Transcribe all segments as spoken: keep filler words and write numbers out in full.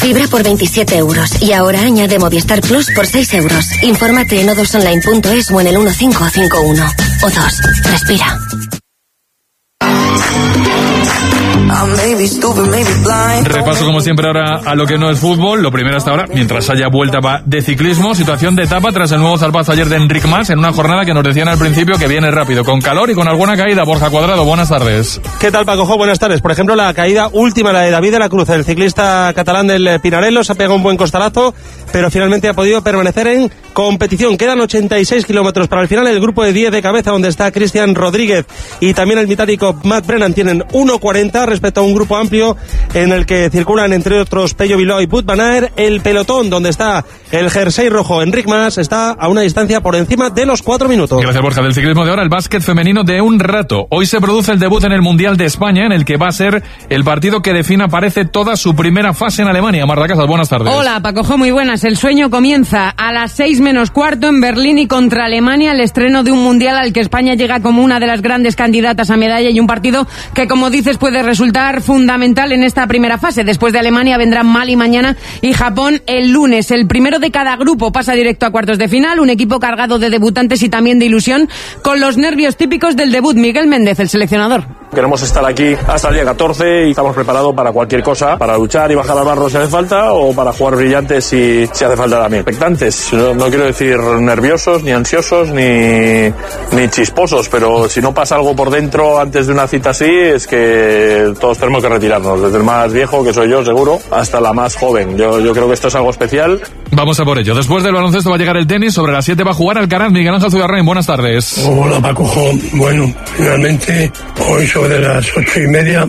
Fibra por veintisiete euros. Y ahora añade Movistar Plus por seis euros. Infórmate en o dos online punto es o en el uno cinco cinco uno. O dos. Respira. Repaso como siempre ahora a lo que no es fútbol. Lo primero hasta ahora, mientras haya vuelta de ciclismo, situación de etapa tras el nuevo zarpazo ayer de Enric Mas en una jornada que nos decían al principio que viene rápido, con calor y con alguna caída. Borja Cuadrado, buenas tardes. ¿Qué tal, Paco? Buenas tardes. Por ejemplo, la caída última, la de David de la Cruz, el ciclista catalán del Pinarello, se ha pegado un buen costalazo, pero finalmente ha podido permanecer en competición. Quedan ochenta y seis kilómetros para el final. El grupo de diez de cabeza, donde está Cristian Rodríguez y también el británico Matt Brennan, tienen uno cuarenta respecto a un grupo amplio en el que circulan entre otros Pello Bilbao y Wout van Aert. El pelotón, donde está el jersey rojo Enric Mas, está a una distancia por encima de los cuatro minutos. Gracias, Borja. Del ciclismo de ahora, el básquet femenino de un rato. Hoy se produce el debut en el Mundial de España, en el que va a ser el partido que defina, parece, toda su primera fase en Alemania. Marta Casas, buenas tardes. Hola, Pacojo, muy buenas. El sueño comienza a las seis menos cuarto en Berlín y contra Alemania, el estreno de un Mundial al que España llega como una de las grandes candidatas a medalla, y un partido que, como dices, puede resultar fundamental en esta primera fase. Después de Alemania vendrán Mali mañana y Japón el lunes. El primero de cada grupo pasa directo a cuartos de final, un equipo cargado de debutantes y también de ilusión, con los nervios típicos del debut. Miguel Méndez, el seleccionador. Queremos estar aquí hasta el día catorce y estamos preparados para cualquier cosa, para luchar y bajar al barro si hace falta, o para jugar brillantes si, si hace falta también. Expectantes, no, no quiero decir nerviosos, ni ansiosos, ni, ni chisposos, pero si no pasa algo por dentro antes de una cita así, es que todos tenemos que retirarnos, desde el más viejo, que soy yo seguro, hasta la más joven. Yo, yo creo que esto es algo especial. Vamos a por ello. Después del baloncesto va a llegar el tenis. Sobre las siete va a jugar Alcaraz. Miguel Ángel Zugarrain, buenas tardes. Hola, Paco. Bueno, finalmente hoy sobre las ocho y media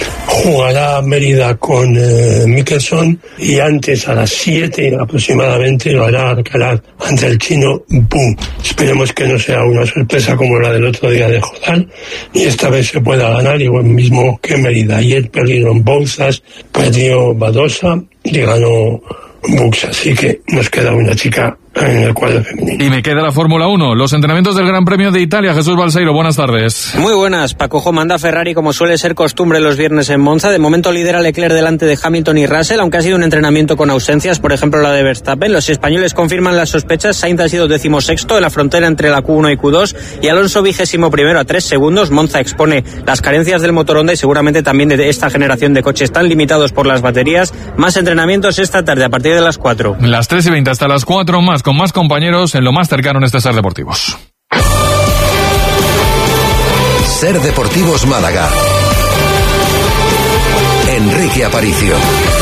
jugará Mérida con eh, Mickelson, y antes a las siete aproximadamente lo hará Alcaraz ante el chino Wu. Esperemos que no sea una sorpresa como la del otro día de Jordán, y esta vez se pueda ganar igual mismo que Mérida. Ayer perdieron Bouzas, perdió Badosa y ganó Bux, así que nos queda una chica en el cuadro femenino. Y me queda la Fórmula uno, los entrenamientos del Gran Premio de Italia. Jesús Balseiro, buenas tardes. Muy buenas. Pacojo, manda Ferrari como suele ser costumbre los viernes en Monza. De momento lidera Leclerc delante de Hamilton y Russell, aunque ha sido un entrenamiento con ausencias, por ejemplo la de Verstappen. Los españoles confirman las sospechas. Sainz ha sido decimosexto en la frontera entre la Q uno y Q dos, y Alonso vigésimo primero a tres segundos. Monza expone las carencias del motor Honda y seguramente también de esta generación de coches tan limitados por las baterías. Más entrenamientos esta tarde a partir de las cuatro. Las tres y veinte hasta las cuatro, más con más compañeros en lo más cercano en este Ser Deportivos. Ser Deportivos Málaga. Enrique Aparicio.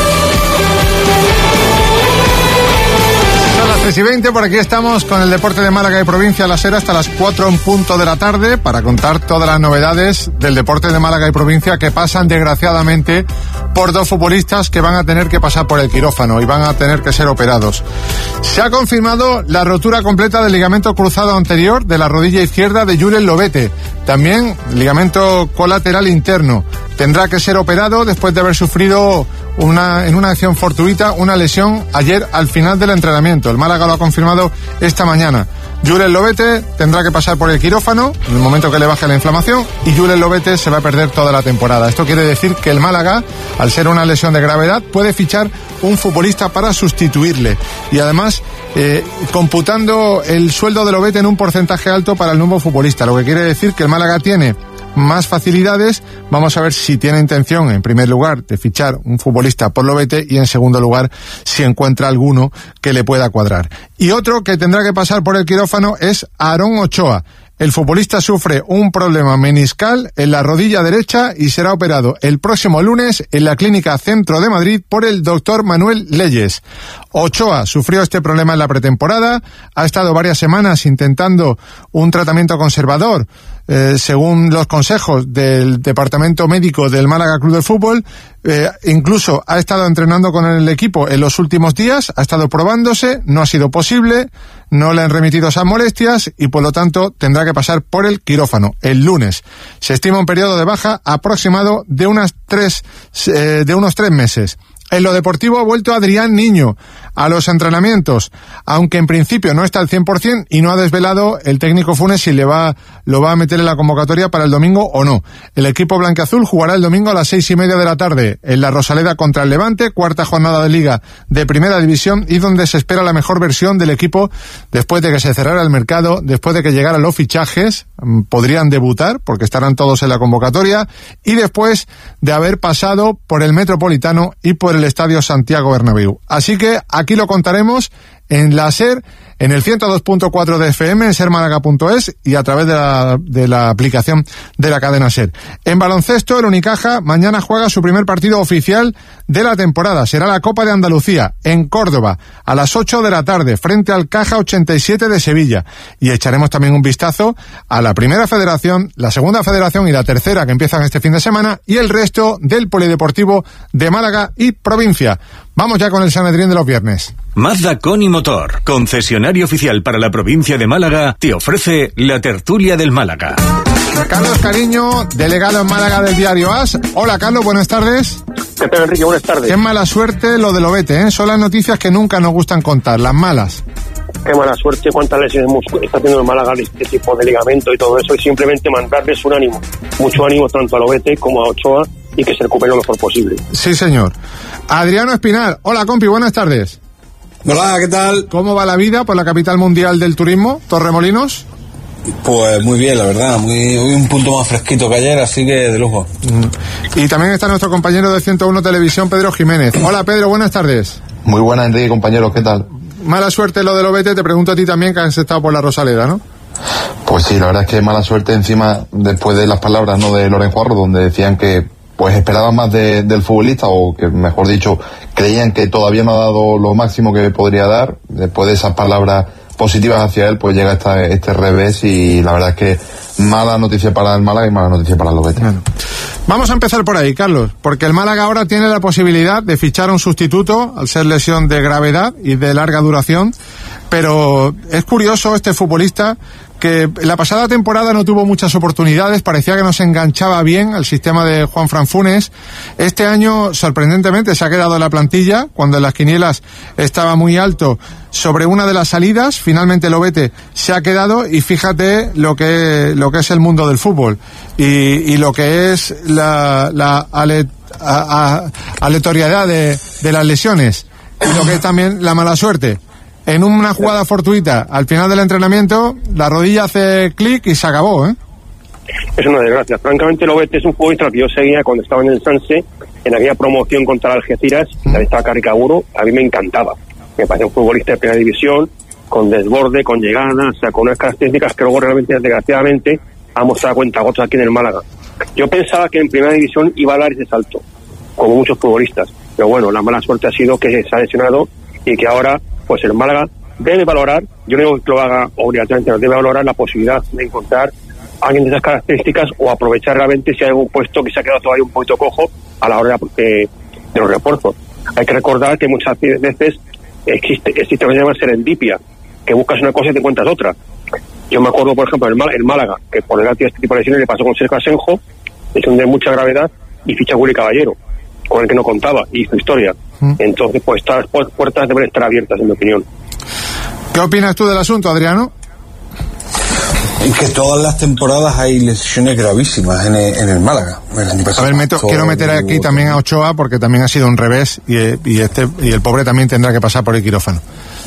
Son las tres y veinte, por aquí estamos con el deporte de Málaga y provincia, la SER, hasta las cuatro en punto de la tarde, para contar todas las novedades del deporte de Málaga y provincia, que pasan desgraciadamente por dos futbolistas que van a tener que pasar por el quirófano y van a tener que ser operados. Se ha confirmado la rotura completa del ligamento cruzado anterior de la rodilla izquierda de Julen Lobete, también ligamento colateral interno. Tendrá que ser operado después de haber sufrido una, en una acción fortuita una lesión ayer al final del entrenamiento. El Málaga lo ha confirmado esta mañana. Julen Lobete tendrá que pasar por el quirófano en el momento que le baje la inflamación, y Julen Lobete se va a perder toda la temporada. Esto quiere decir que el Málaga, al ser una lesión de gravedad, puede fichar un futbolista para sustituirle, y además eh, computando el sueldo de Lobete en un porcentaje alto para el nuevo futbolista, lo que quiere decir que el Málaga tiene más facilidades. Vamos a ver si tiene intención, en primer lugar, de fichar un futbolista por Lobete, y en segundo lugar, si encuentra alguno que le pueda cuadrar. Y otro que tendrá que pasar por el quirófano es Aarón Ochoa. El futbolista sufre un problema meniscal en la rodilla derecha y será operado el próximo lunes en la Clínica Centro de Madrid por el doctor Manuel Leyes. Ochoa sufrió este problema en la pretemporada, ha estado varias semanas intentando un tratamiento conservador, eh, según los consejos del Departamento Médico del Málaga Club de Fútbol. Eh, incluso ha estado entrenando con el equipo en los últimos días, ha estado probándose, no ha sido posible, no le han remitido esas molestias y por lo tanto tendrá que pasar por el quirófano el lunes. Se estima un periodo de baja aproximado de unas tres, eh, de unos tres meses. En lo deportivo ha vuelto Adrián Niño. a los entrenamientos, aunque en principio no está al cien por ciento y no ha desvelado el técnico Funes si le va, lo va a meter en la convocatoria para el domingo o no. El equipo blanquiazul jugará el domingo a las seis y media de la tarde en la Rosaleda contra el Levante, cuarta jornada de Liga de Primera División, y donde se espera la mejor versión del equipo después de que se cerrara el mercado, después de que llegaran los fichajes, podrían debutar porque estarán todos en la convocatoria, y después de haber pasado por el Metropolitano y por el Estadio Santiago Bernabéu. Así que aquí lo contaremos en la SER, en el ciento dos punto cuatro de F M, en ser málaga punto es y a través de la, de la aplicación de la cadena SER. En baloncesto, el Unicaja mañana juega su primer partido oficial de la temporada. Será la Copa de Andalucía, en Córdoba, a las ocho de la tarde, frente al Caja ochenta y siete de Sevilla. Y echaremos también un vistazo a la Primera Federación, la Segunda Federación y la Tercera, que empiezan este fin de semana, y el resto del Polideportivo de Málaga y provincia. Vamos ya con el Sanedrín de los viernes. Mazda Con y Motor, concesionario oficial para la provincia de Málaga, te ofrece la tertulia del Málaga. Carlos Cariño, delegado en Málaga del diario As. Hola, Carlos, buenas tardes. ¿Qué tal, Enrique? Buenas tardes. Qué mala suerte lo del Obete, ¿eh? Son las noticias que nunca nos gustan contar, las malas. Qué mala suerte, cuántas lesiones está teniendo el Málaga de este tipo de ligamento y todo eso, y simplemente mandarles un ánimo, mucho ánimo tanto al Obete como a Ochoa, y que se recupere lo mejor posible. Sí, señor. Adriano Espinal, hola, compi, buenas tardes. Hola, ¿qué tal? ¿Cómo va la vida por la capital mundial del turismo, Torremolinos? Pues muy bien, la verdad, muy, muy un punto más fresquito que ayer, así que de lujo. Mm. Y también está nuestro compañero de ciento uno Televisión, Pedro Jiménez. Hola, Pedro, buenas tardes. Muy buenas, Enrique, compañeros, ¿qué tal? Mala suerte lo del Obete, te pregunto a ti también, que has estado por la Rosaleda, ¿no? Pues sí, la verdad es que mala suerte encima, después de las palabras, ¿no?, de Loren Juarro, donde decían que pues esperaban más de, del futbolista, o que mejor dicho, creían que todavía no ha dado lo máximo que podría dar. Después de esas palabras positivas hacia él, pues llega esta, este revés, y la verdad es que mala noticia para el Málaga y mala noticia para el Obete. Bueno, vamos a empezar por ahí, Carlos, porque el Málaga ahora tiene la posibilidad de fichar un sustituto al ser lesión de gravedad y de larga duración, pero es curioso este futbolista que la pasada temporada no tuvo muchas oportunidades, parecía que no se enganchaba bien al sistema de Juanfran Funes. Este año, sorprendentemente, se ha quedado en la plantilla, cuando en las quinielas estaba muy alto sobre una de las salidas. Finalmente el Obete se ha quedado, y fíjate lo que, lo que es el mundo del fútbol y, y lo que es la, la ale, a, a, aleatoriedad de, de las lesiones, y lo que es también la mala suerte. En una jugada fortuita, al final del entrenamiento, la rodilla hace clic y se acabó, ¿eh? Es una desgracia. Francamente, el Obete es un futbolista que yo seguía cuando estaba en el Sanse, en aquella promoción contra el Algeciras, mm. ahí estaba Caricaguro, a mí me encantaba. Me parecía un futbolista de primera división, con desborde, con llegada, o sea, con unas características que luego realmente, desgraciadamente, ha mostrado cuentagotas aquí en el Málaga. Yo pensaba que en primera división iba a dar ese salto, como muchos futbolistas, pero bueno, la mala suerte ha sido que se ha lesionado y que ahora pues el Málaga debe valorar, yo no digo que lo haga obligatoriamente, debe valorar la posibilidad de encontrar a alguien de esas características, o aprovechar realmente si hay algún puesto que se ha quedado todavía un poquito cojo a la hora de, de los refuerzos. Hay que recordar que muchas veces existe, existe lo que se llama serendipia, que buscas una cosa y te encuentras otra. Yo me acuerdo, por ejemplo, el Málaga, el Málaga que por delante de este tipo de lesiones le pasó con Sergio Asenjo, lesión de mucha gravedad, y ficha a Willy Caballero, con el que no contaba, y su historia. Entonces, pues estas puertas deben estar abiertas, en mi opinión. ¿Qué opinas tú del asunto, Adriano? En que todas las temporadas hay lesiones gravísimas en el, en el Málaga. A ver, meto, quiero meter aquí también a Ochoa, porque también ha sido un revés, y, y, este, y el pobre también tendrá que pasar por el quirófano.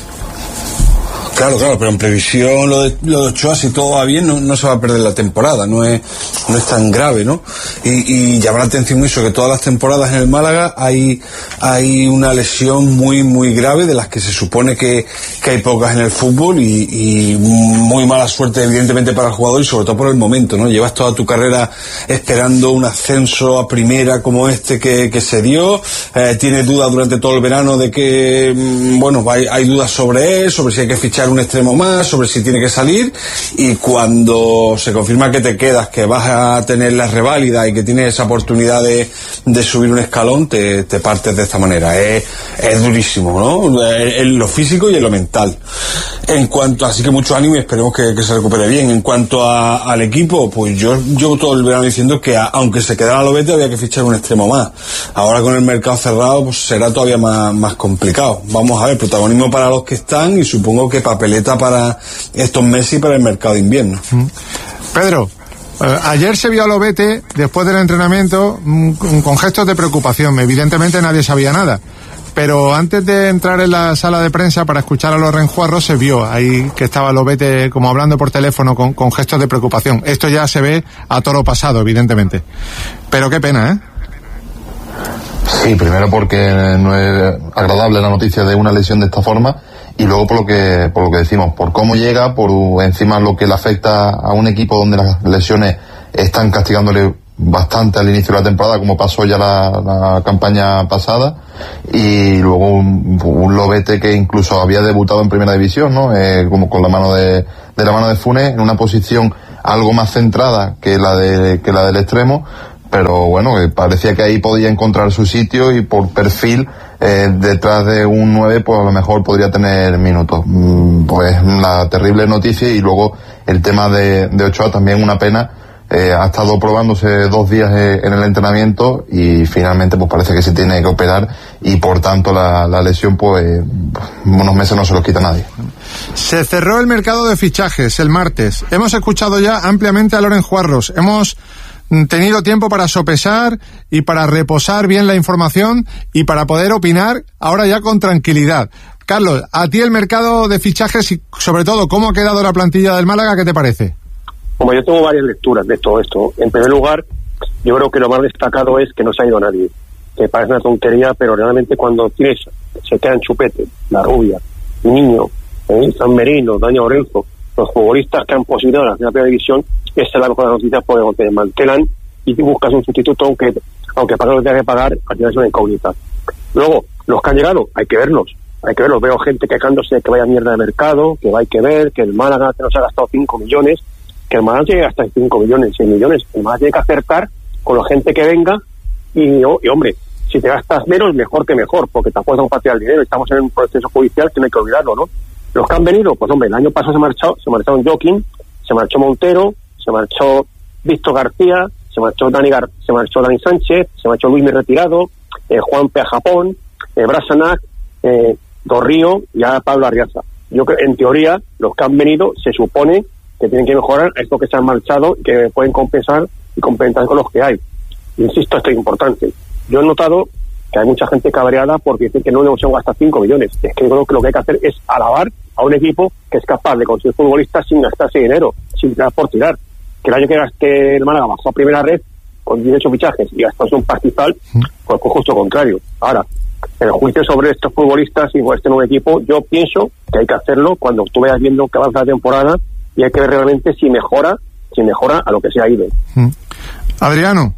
Claro, claro, pero en previsión lo de, lo de Ochoa, si todo va bien, no, no se va a perder la temporada, no es, no es tan grave, ¿no? Y, y llama la atención eso, que todas las temporadas en el Málaga hay, hay una lesión muy, muy grave, de las que se supone que, que hay pocas en el fútbol, y, y muy mala suerte, evidentemente, para el jugador, y sobre todo por el momento, ¿no? Llevas toda tu carrera esperando un ascenso a primera como este que, que se dio, eh, tienes dudas durante todo el verano de que, bueno, hay, hay dudas sobre él, sobre si hay que fichar un extremo más, sobre si tiene que salir, y cuando se confirma que te quedas, que vas a tener la reválida y que tienes esa oportunidad de, de subir un escalón, te, te partes de esta manera. Es, es durísimo, ¿no? En lo físico y en lo mental. En cuanto, así que mucho ánimo y esperemos que, que se recupere bien. En cuanto a, al equipo, pues yo llevo todo el verano diciendo que a, aunque se quedara Lobete había que fichar un extremo más. Ahora con el mercado cerrado pues será todavía más, más complicado. Vamos a ver, protagonismo para los que están y supongo que papeleta para estos meses y para el mercado de invierno. Pedro, eh, ayer se vio a Lobete después del entrenamiento mm, con gestos de preocupación. Evidentemente nadie sabía nada. Pero antes de entrar en la sala de prensa para escuchar a los renjuarros, se vio ahí que estaba Lobete como hablando por teléfono con, con gestos de preocupación. Esto ya se ve a toro pasado, evidentemente. Pero qué pena, ¿eh? Sí, primero porque no es agradable la noticia de una lesión de esta forma, y luego por lo que por lo que decimos, por cómo llega, por encima lo que le afecta a un equipo donde las lesiones están castigándole bastante al inicio de la temporada, como pasó ya la, la campaña pasada, y luego un, un Lobete que incluso había debutado en primera división, ¿no? Eh, como con la mano de, de la mano de Funes, en una posición algo más centrada que la de que la del extremo, pero bueno, eh, parecía que ahí podía encontrar su sitio y por perfil eh, detrás de un nueve pues a lo mejor podría tener minutos. Mm, pues la terrible noticia, y luego el tema de, de Ochoa también una pena. Eh, ha estado probándose dos días eh, en el entrenamiento y finalmente pues parece que se tiene que operar, y por tanto la, la lesión pues unos meses no se los quita nadie. Se cerró el mercado de fichajes el martes. Hemos escuchado ya ampliamente a Loren Juarros. Hemos tenido tiempo para sopesar y para reposar bien la información y para poder opinar ahora ya con tranquilidad. Carlos, a ti el mercado de fichajes y sobre todo cómo ha quedado la plantilla del Málaga, ¿qué te parece? Como yo tengo varias lecturas de todo esto. En primer lugar, yo creo que lo más destacado es que no se ha ido nadie, que parece una tontería, pero realmente cuando tienes, se quedan Chupete, La Rubia, Niño, eh, San Merino, Dani Orenzo, los futbolistas que han posibilitado la primera división, esa es la mejor noticia, porque te desmantelan y buscas un sustituto, aunque aunque para lo que tengas que pagar, al final es una incógnita. Luego, los que han llegado, hay que verlos, hay que verlos. Veo gente quejándose de que vaya mierda de mercado, que hay que ver, que el Málaga que nos ha gastado cinco millones, que el Málaga llegue hasta cinco millones, seis millones, el Málaga tiene que acertar con la gente que venga y, oh, y hombre, si te gastas menos, mejor que mejor, porque tampoco estamos partiendo el dinero, estamos en un proceso judicial que no hay que olvidarlo, ¿no? Los que han venido, pues hombre, el año pasado se marchó, se marcharon Joaquín, se marchó Montero, se marchó Víctor García, se marchó Dani Gar se marchó Dani Sánchez, se marchó Luis Mi retirado, eh, Juan P. a Japón, eh, Brasanac, eh, Dorrío y a Pablo Arriaza. Yo creo, en teoría, los que han venido se supone que tienen que mejorar a estos que se han marchado y que pueden compensar y compensar con los que hay. Insisto, esto es importante. Yo he notado que hay mucha gente cabreada porque dicen que no negocian hasta cinco millones. Es que yo creo que lo que hay que hacer es alabar a un equipo que es capaz de conseguir futbolistas sin gastarse dinero, sin tirar por tirar. Que el año que, que el Málaga bajó a primera red con dieciocho fichajes y hasta un pastizal, pues fue justo contrario. Ahora, el juicio sobre estos futbolistas y este nuevo equipo, yo pienso que hay que hacerlo cuando tú vayas viendo que avanza la temporada y hay que ver realmente si mejora, si mejora a lo que se ha ido. Adriano.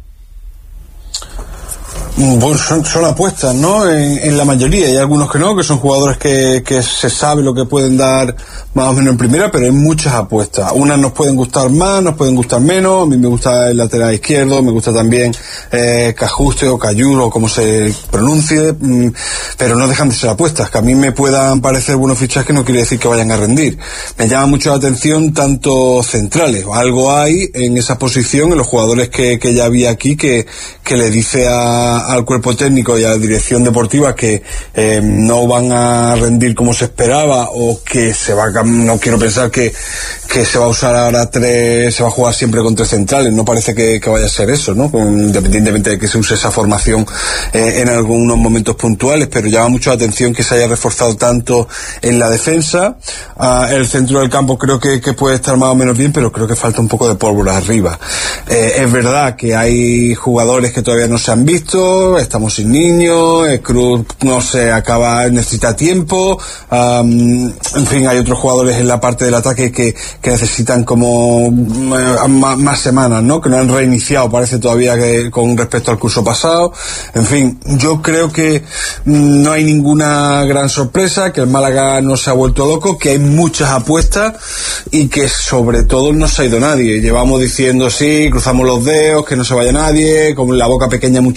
Bueno, son, son apuestas, ¿no? En, en la mayoría, hay algunos que no, que son jugadores que, que se sabe lo que pueden dar más o menos en primera, pero hay muchas apuestas. Unas nos pueden gustar más, nos pueden gustar menos. A mí me gusta el lateral izquierdo, me gusta también eh, Cajuste o Cayur o como se pronuncie, mmm, pero no dejan de ser apuestas. Que a mí me puedan parecer buenos fichajes no quiere decir que vayan a rendir. Me llama mucho la atención tanto centrales, algo hay en esa posición, en los jugadores que, que ya había aquí, que, que le dice a al cuerpo técnico y a la dirección deportiva que eh, no van a rendir como se esperaba, o que se va a, no quiero pensar que, que se va a usar ahora tres, se va a jugar siempre con tres centrales, no parece que, que vaya a ser eso, ¿no? Con, independientemente de que se use esa formación eh, en algunos momentos puntuales, pero llama mucho la atención que se haya reforzado tanto en la defensa. Uh, el centro del campo creo que, que puede estar más o menos bien, pero creo que falta un poco de pólvora arriba. Eh, es verdad que hay jugadores que todavía no se han visto, estamos sin niños, el Cruz no se acaba, necesita tiempo, um, en fin, hay otros jugadores en la parte del ataque que, que necesitan como uh, más, más semanas, ¿no? Que no han reiniciado, parece todavía que con respecto al curso pasado. En fin, yo creo que mm, no hay ninguna gran sorpresa, que el Málaga no se ha vuelto loco, que hay muchas apuestas y que sobre todo no se ha ido nadie. Llevamos diciendo sí, cruzamos los dedos, que no se vaya nadie, con la boca pequeña muchas veces,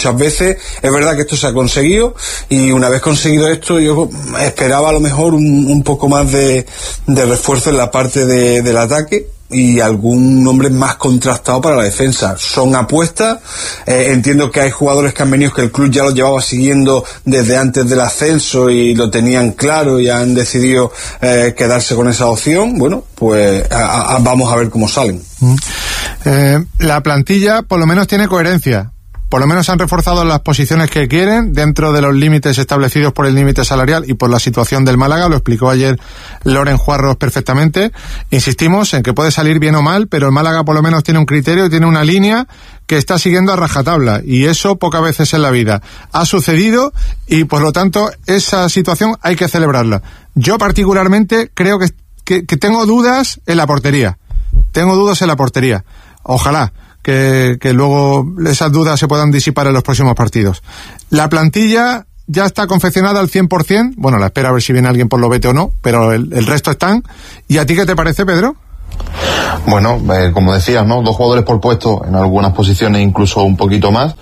finalmente es verdad que esto se ha conseguido, y una vez conseguido esto yo esperaba a lo mejor un, un poco más de, de refuerzo en la parte de, del ataque y algún nombre más contrastado para la defensa. Son apuestas, eh, entiendo que hay jugadores que han venido que el club ya los llevaba siguiendo desde antes del ascenso y lo tenían claro y han decidido eh, quedarse con esa opción. Bueno, pues a, a, vamos a ver cómo salen. Mm. Eh, la plantilla por lo menos tiene coherencia. Por lo menos han reforzado las posiciones que quieren dentro de los límites establecidos por el límite salarial y por la situación del Málaga. Lo explicó ayer Loren Juarros perfectamente. Insistimos en que puede salir bien o mal, pero el Málaga por lo menos tiene un criterio, tiene una línea que está siguiendo a rajatabla, y eso pocas veces en la vida ha sucedido, y por lo tanto esa situación hay que celebrarla. Yo particularmente creo que, que, que tengo dudas en la portería. Tengo dudas en la portería. Ojalá Que, que luego esas dudas se puedan disipar en los próximos partidos. La plantilla ya está confeccionada al cien por ciento. Bueno, la espera a ver si viene alguien por Lobete o no, pero el, el resto están. ¿Y a ti qué te parece, Pedro? Bueno, eh, como decías, ¿no? Dos jugadores por puesto, en algunas posiciones incluso un poquito más.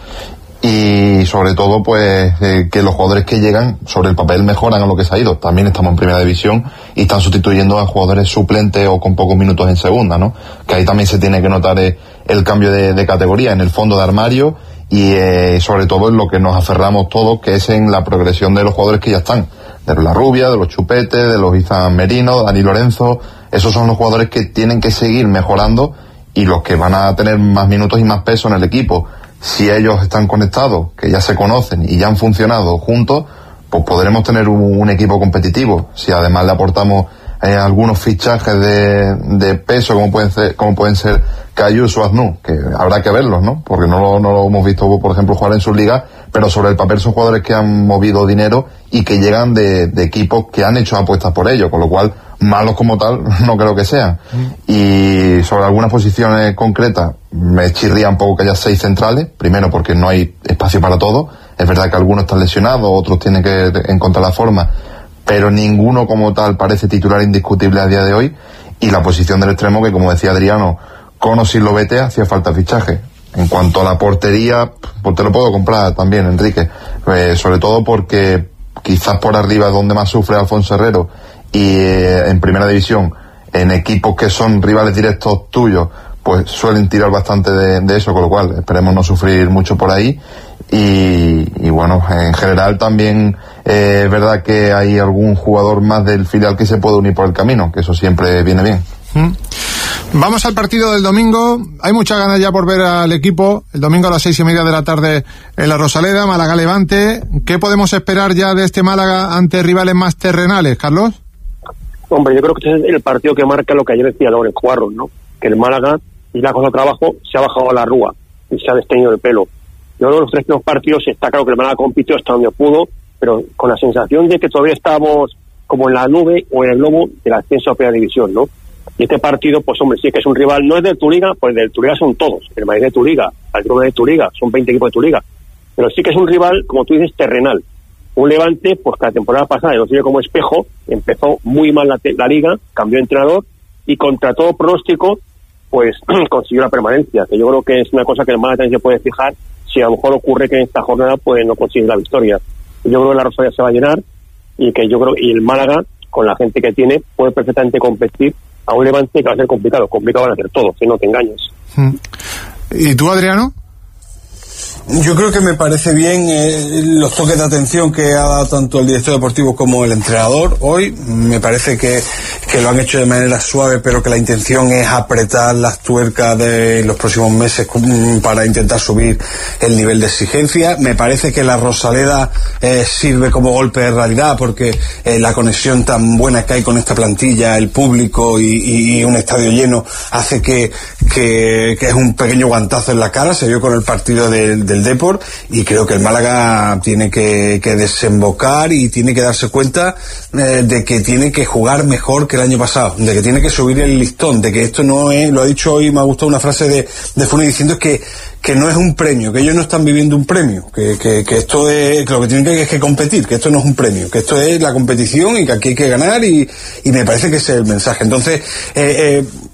Y sobre todo, pues, eh, que los jugadores que llegan sobre el papel mejoran a lo que se ha ido. También estamos en primera división y están sustituyendo a jugadores suplentes o con pocos minutos en segunda, ¿no? Que ahí también se tiene que notar eh, el cambio de, de categoría en el fondo de armario y eh, sobre todo en lo que nos aferramos todos, que es en la progresión de los jugadores que ya están. De la Rubia, de los Chupetes, de los Izan Merino, Dani Lorenzo. Esos son los jugadores que tienen que seguir mejorando y los que van a tener más minutos y más peso en el equipo. Si ellos están conectados, que ya se conocen y ya han funcionado juntos, pues podremos tener un, un equipo competitivo. Si además le aportamos eh, algunos fichajes de, de peso, como pueden ser, como pueden ser Cayus o Aznu, que habrá que verlos, ¿no? Porque no lo, no lo hemos visto, por ejemplo, jugar en sus ligas, pero sobre el papel son jugadores que han movido dinero y que llegan de, de equipos que han hecho apuestas por ello, con lo cual malos como tal no creo que sean. Mm. Y sobre algunas posiciones concretas me chirría un poco que haya seis centrales, primero porque no hay espacio para todo. Es verdad que algunos están lesionados, otros tienen que encontrar la forma, pero ninguno como tal parece titular indiscutible a día de hoy. Y la posición del extremo, que como decía Adriano, con o sin Lobete hacía falta fichaje. En cuanto a la portería, pues te lo puedo comprar también, Enrique, eh, sobre todo porque quizás por arriba es donde más sufre Alfonso Herrero, y eh, en primera división, en equipos que son rivales directos tuyos, pues suelen tirar bastante de, de eso, con lo cual esperemos no sufrir mucho por ahí. Y, y bueno, en general también eh, es verdad que hay algún jugador más del filial que se puede unir por el camino, que eso siempre viene bien. ¿Mm? Vamos al partido del domingo. Hay muchas ganas ya por ver al equipo. El domingo a las seis y media de la tarde en la Rosaleda, Málaga Levante. ¿Qué podemos esperar ya de este Málaga ante rivales más terrenales, Carlos? Hombre, yo creo que este es el partido que marca lo que ayer decía Loren Juarros, ¿no? Que el Málaga, y la cosa de trabajo, se ha bajado a la rúa y se ha desteñido el pelo. Yo creo que los tres primeros partidos está claro que el Málaga compitió hasta donde pudo, pero con la sensación de que todavía estábamos como en la nube o en el lomo del ascenso a primera división, ¿no? Y este partido, pues hombre, sí que es un rival, no es de tu liga, pues de tu liga son todos, el Madrid de tu liga, el Girona de tu liga, son veinte equipos de tu liga, pero sí que es un rival, como tú dices, terrenal. Un Levante, pues que la temporada pasada, lo tiene como espejo, empezó muy mal la, la liga, cambió de entrenador, y contra todo pronóstico, pues consiguió la permanencia, que yo creo que es una cosa que el Málaga también se puede fijar, si a lo mejor ocurre que en esta jornada pues no consigue la victoria. Yo creo que la Rosaleda se va a llenar, y que yo creo, y el Málaga, con la gente que tiene, puede perfectamente competir a un Levante que va a ser complicado. Complicado van a ser todos, si no te engañes. ¿Y tú, Adriano? Yo creo que me parece bien eh, los toques de atención que ha dado tanto el director deportivo como el entrenador hoy. Me parece que, que lo han hecho de manera suave, pero que la intención es apretar las tuercas de los próximos meses para intentar subir el nivel de exigencia. Me parece que la Rosaleda eh, sirve como golpe de realidad, porque eh, la conexión tan buena que hay con esta plantilla, el público y, y, y un estadio lleno, hace que, que, que es un pequeño guantazo en la cara. Se vio con el partido del, del Depor, y creo que el Málaga tiene que, que desembocar y tiene que darse cuenta eh, de que tiene que jugar mejor que el año pasado, de que tiene que subir el listón, de que esto no es, lo ha dicho hoy, me ha gustado una frase de, de Funes diciendo que, que no es un premio, que ellos no están viviendo un premio, que, que, que esto es, que lo que tienen que es que competir, que esto no es un premio, que esto es la competición y que aquí hay que ganar, y, y me parece que ese es el mensaje. Entonces, eh, eh,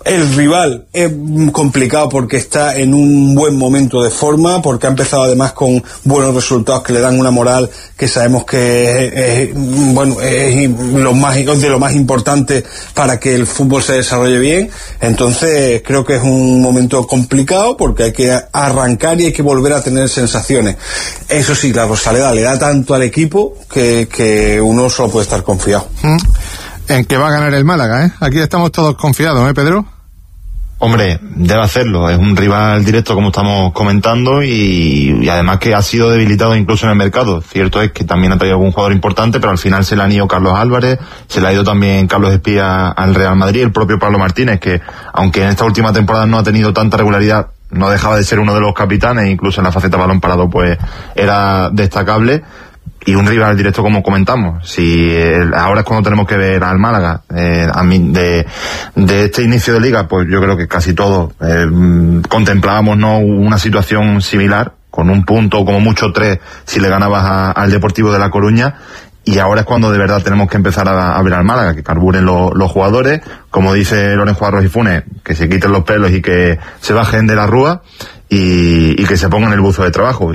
El rival es complicado porque está en un buen momento de forma, porque ha empezado además con buenos resultados que le dan una moral que sabemos que es, es bueno, es lo más, de lo más importante para que el fútbol se desarrolle bien. Entonces creo que es un momento complicado porque hay que arrancar y hay que volver a tener sensaciones. Eso sí, la Rosaleda le da tanto al equipo que, que uno solo puede estar confiado. En que va a ganar el Málaga, ¿eh? Aquí estamos todos confiados, ¿eh, Pedro? Hombre, debe hacerlo, es un rival directo como estamos comentando y, y además que ha sido debilitado incluso en el mercado. Cierto es que también ha traído algún jugador importante, pero al final se le han ido Carlos Álvarez, se le ha ido también Carlos Espía al Real Madrid, el propio Pablo Martínez, que aunque en esta última temporada no ha tenido tanta regularidad, no dejaba de ser uno de los capitanes, incluso en la faceta balón parado pues era destacable. Y un rival directo como comentamos. Si eh, ahora es cuando tenemos que ver al Málaga, eh, a mí, de, de este inicio de liga, pues yo creo que casi todos eh, contemplábamos, ¿no?, una situación similar, con un punto, como mucho tres, si le ganabas a, al Deportivo de La Coruña. Y ahora es cuando de verdad tenemos que empezar a, a ver al Málaga, que carburen lo, los jugadores, como dice Loren Juarros y Funes, que se quiten los pelos y que se bajen de la rúa y, y que se pongan el buzo de trabajo.